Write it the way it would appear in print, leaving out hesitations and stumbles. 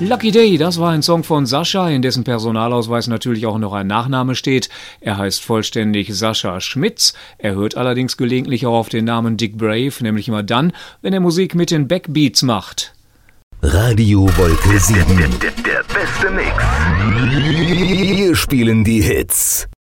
Lucky Day, das war ein Song von Sascha, in dessen Personalausweis natürlich auch noch ein Nachname steht. Er heißt vollständig Sascha Schmitz. Er hört allerdings gelegentlich auch auf den Namen Dick Brave, nämlich immer dann, wenn er Musik mit den Backbeats macht. Radio Wolke 7. Der beste Mix. Wir spielen die Hits.